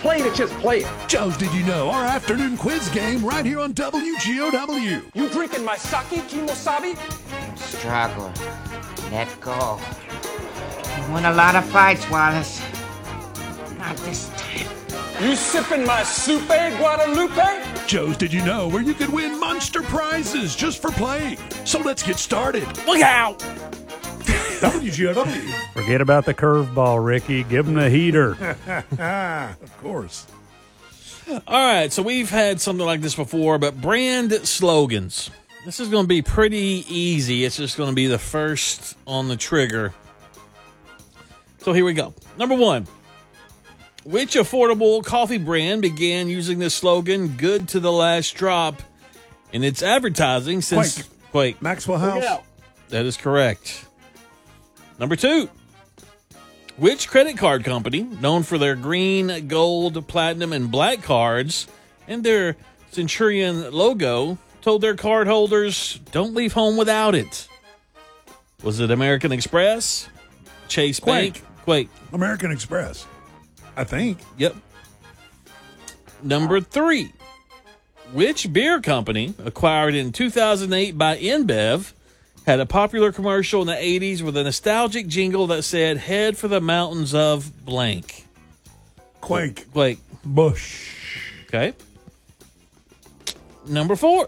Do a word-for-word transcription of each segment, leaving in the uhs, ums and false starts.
play it, just play it. Joe's Did You Know, our afternoon quiz game right here on W G O W. You drinking my sake, Kimosabi? I'm struggling. Let go. I won a lot of fights, Wallace. Not this time. You sipping my soupe, Guadalupe? Joe's Did You Know, where you could win monster prizes just for playing. So let's get started. Look out! W G O W. Forget about the curveball, Ricky. Give him the heater. Of course. All right, so we've had something like this before, but brand slogans. This is going to be pretty easy. It's just going to be the first on the trigger. So here we go. Number one. Which affordable coffee brand began using the slogan, good to the last drop, in its advertising since... Quake. Quake. Maxwell House. Yeah. That is correct. Number two. Which credit card company, known for their green, gold, platinum, and black cards, and their Centurion logo, told their card holders, don't leave home without it? Was it American Express? Chase Quake. Bank? Quake. American Express. I think. Yep. Number three. Which beer company, acquired in two thousand eight by InBev, had a popular commercial in the eighties with a nostalgic jingle that said, head for the mountains of blank? Quake. Quake. Bush. Okay. Number four.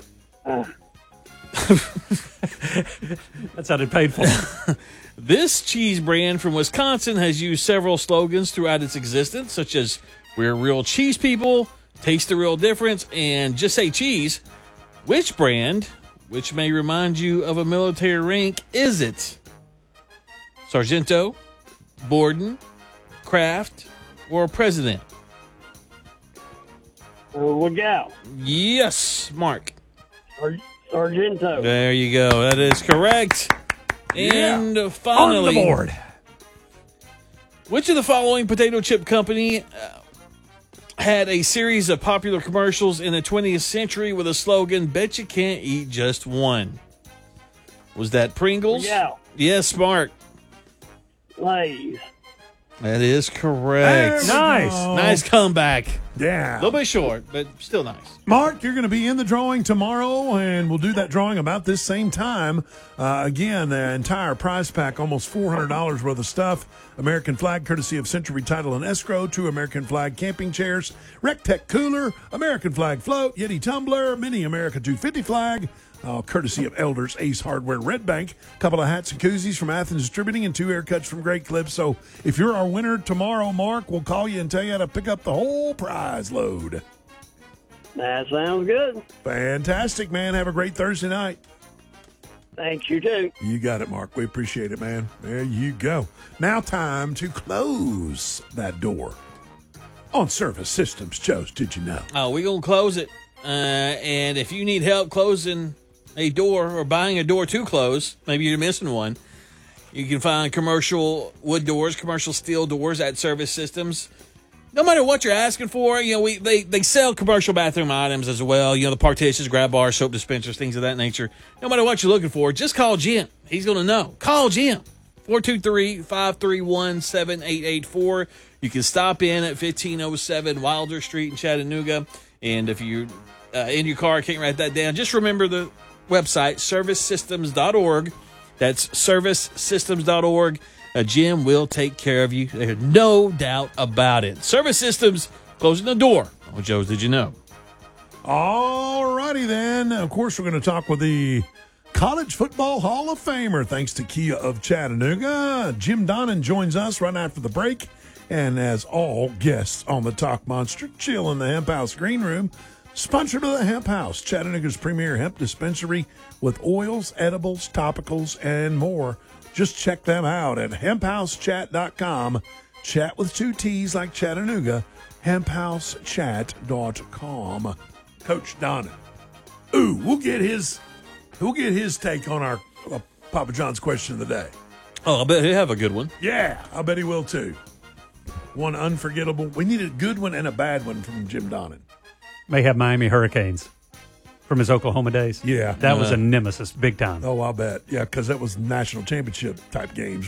That sounded painful. This cheese brand from Wisconsin has used several slogans throughout its existence, such as we're real cheese people, taste the real difference, and just say cheese. Which brand, which may remind you of a military rank, is it? Sargento, Borden, Kraft, or President? Uh, look out. Yes, Mark. Sar- Sargento. There you go. That is correct. And Yeah. finally, On the board. which of the following potato chip company uh, had a series of popular commercials in the twentieth century with a slogan, bet you can't eat just one? Was that Pringles? Yeah. Yes, Mark. Lay's. That is correct. There we Nice. go. Nice comeback. A Yeah. little bit short, but still nice. Mark, you're going to be in the drawing tomorrow, and we'll do that drawing about this same time. Uh, again, the entire prize pack, almost four hundred dollars worth of stuff. American flag, courtesy of Century Title and Escrow, two American flag camping chairs, Rec-Tec cooler, American flag float, Yeti tumbler, mini America two fifty flag, uh, courtesy of Elders Ace Hardware Red Bank, a couple of hats and koozies from Athens Distributing, and two haircuts from Great Clips. So if you're our winner tomorrow, Mark, we'll call you and tell you how to pick up the whole prize load. That sounds good. Fantastic, man. Have a great Thursday night. Thanks, you too. You got it, Mark. We appreciate it, man. There you go. Now time to close that door on Service Systems. Joe's Did You Know? Oh, we're going to close it. Uh, and if you need help closing a door or buying a door to close, maybe you're missing one, you can find commercial wood doors, commercial steel doors at Service Systems. No matter what you're asking for, you know, we they, they sell commercial bathroom items as well. You know, the partitions, grab bars, soap dispensers, things of that nature. No matter what you're looking for, just call Jim. He's going to know. Call Jim. four two three, five three one, seven eight eight four. You can stop in at fifteen oh seven Wilder Street in Chattanooga. And if you're uh, in your car, can't write that down, just remember the website, service systems dot org. That's service systems dot org. Uh, Jim will take care of you. There's no doubt about it. Service Systems, closing the door. Oh, Joe's Did You Know? All righty then. Of course, we're going to talk with the College Football Hall of Famer, thanks to Kia of Chattanooga. Jim Donnan joins us right after the break. And as all guests on the Talk Monster, chill in the Hemp House Green Room. Sponsored by the Hemp House, Chattanooga's premier hemp dispensary with oils, edibles, topicals, and more. Just check them out at hemp house chat dot com. Chat with two T's like Chattanooga. hemp house chat dot com. Coach Donnan. Ooh, we'll get his we'll get his take on our uh, Papa John's question of the day. Oh, I bet he'll have a good one. Yeah, I bet he will too. One unforgettable. We need a good one and a bad one from Jim Donnan. May have Miami Hurricanes from his Oklahoma days. Yeah. That was Uh, a nemesis, big time. Oh, I'll bet. Yeah, because that was national championship type games, right?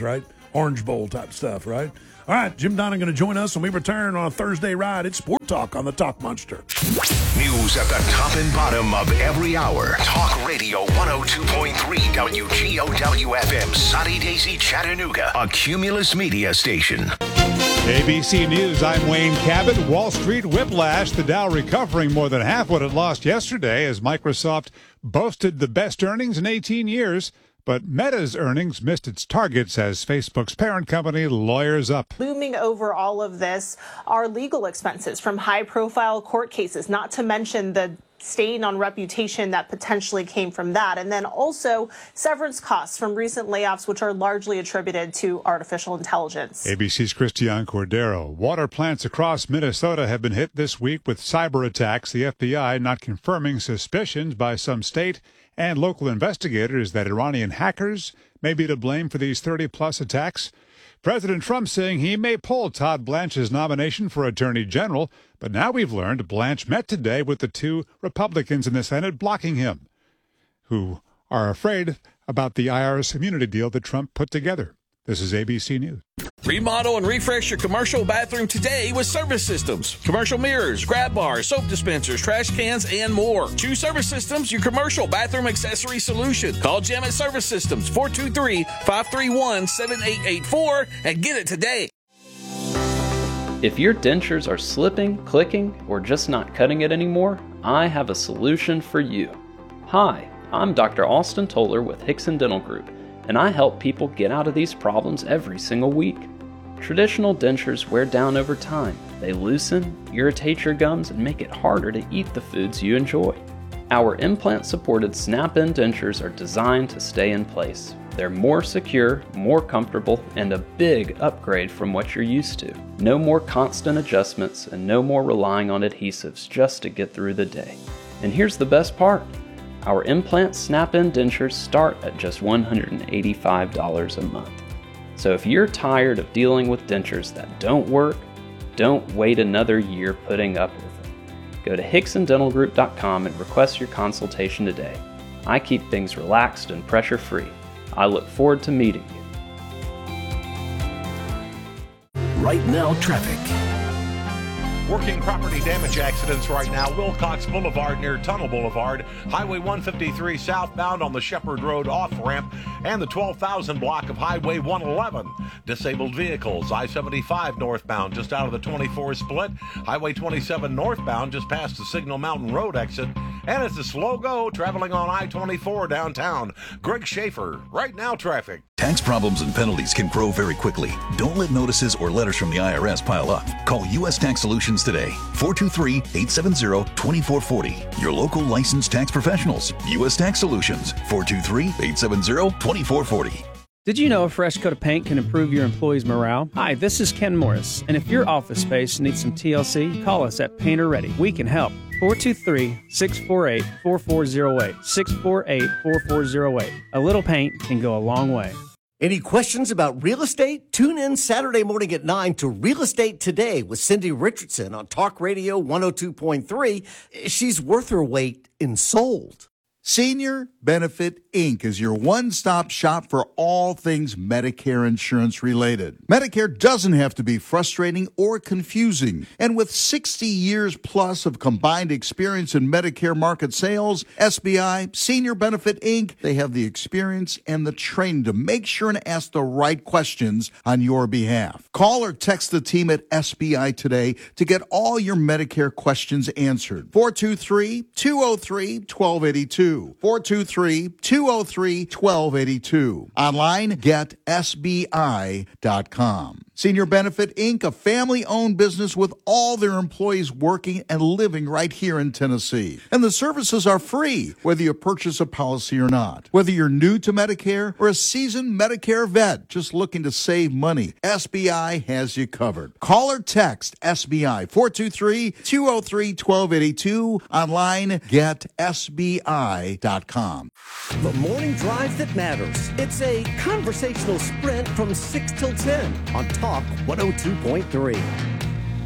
Orange Bowl type stuff, right? All right, Jim Donnan going to join us when we return on a Thursday ride. It's Sport Talk on the Talk Monster. News at the top and bottom of every hour. Talk Radio one oh two point three W G O W F M, Sunny Daisy, Chattanooga, a Cumulus media station. A B C News, I'm Wayne Cabot. Wall Street whiplash, the Dow recovering more than half what it lost yesterday as Microsoft boasted the best earnings in eighteen years. But Meta's earnings missed its targets as Facebook's parent company lawyers up. Looming over all of this are legal expenses from high-profile court cases, not to mention the stain on reputation that potentially came from that, and then also severance costs from recent layoffs, which are largely attributed to artificial intelligence. A B C's Christian Cordero. Water plants across Minnesota have been hit this week with cyber attacks, the F B I not confirming suspicions by some state and local investigators that Iranian hackers may be to blame for these thirty-plus attacks. President Trump saying he may pull Todd Blanche's nomination for Attorney General, but now we've learned Blanche met today with the two Republicans in the Senate blocking him, who are afraid about the I R S immunity deal that Trump put together. This is A B C News. Remodel and refresh your commercial bathroom today with Service Systems. Commercial mirrors, grab bars, soap dispensers, trash cans, and more. Choose Service Systems, your commercial bathroom accessory solution. Call Jim at Service Systems, four two three, five three one, seven eight eight four, and get it today. If your dentures are slipping, clicking, or just not cutting it anymore, I have a solution for you. Hi, I'm Doctor Austin Toller with Hickson Dental Group, and I help people get out of these problems every single week. Traditional dentures wear down over time. They loosen, irritate your gums, and make it harder to eat the foods you enjoy. Our implant-supported snap-in dentures are designed to stay in place. They're more secure, more comfortable, and a big upgrade from what you're used to. No more constant adjustments and no more relying on adhesives just to get through the day. And here's the best part. Our implant snap-in dentures start at just one hundred eighty-five dollars a month. So if you're tired of dealing with dentures that don't work, don't wait another year putting up with them. Go to Hickson Dental Group dot com and request your consultation today. I keep things relaxed and pressure-free. I look forward to meeting you. Right now, traffic. Working property damage accidents right now. Wilcox Boulevard near Tunnel Boulevard. Highway one fifty-three southbound on the Shepherd Road off-ramp. And the twelve thousand block of Highway one eleven. Disabled vehicles. I seventy-five northbound just out of the twenty-four split. Highway twenty-seven northbound just past the Signal Mountain Road exit. And it's a slow go traveling on I twenty-four downtown. Greg Schaefer, Right Now Traffic. Tax problems and penalties can grow very quickly. Don't let notices or letters from the I R S pile up. Call U S Tax Solutions today. four two three, eight seven zero, two four four zero. Your local licensed tax professionals. U S Tax Solutions. four two three, eight seven zero, two four four zero. Did you know a fresh coat of paint can improve your employees' morale? Hi, this is Ken Morris, and if your office space needs some T L C, call us at Painter Ready. We can help. four two three, six four eight, four four zero eight. six four eight, four four zero eight. A little paint can go a long way. Any questions about real estate? Tune in Saturday morning at nine to Real Estate Today with Cindy Richardson on Talk Radio one oh two point three. She's worth her weight in sold. Senior Benefit Incorporated is your one-stop shop for all things Medicare insurance related. Medicare doesn't have to be frustrating or confusing. And with sixty years plus of combined experience in Medicare market sales, S B I, Senior Benefit Incorporated, they have the experience and the training to make sure and ask the right questions on your behalf. Call or text the team at S B I today to get all your Medicare questions answered. four two three, two oh three, one two eight two. four two three, two oh three, one two eight two. Online, get S B I dot com. Senior Benefit Incorporated, a family-owned business with all their employees working and living right here in Tennessee. And the services are free, whether you purchase a policy or not. Whether you're new to Medicare or a seasoned Medicare vet just looking to save money, S B I has you covered. Call or text S B I, four two three, two oh three, one two eight two. Online, get S B I dot com. The morning drive that matters. It's a conversational sprint from six till ten on Talk one oh two point three.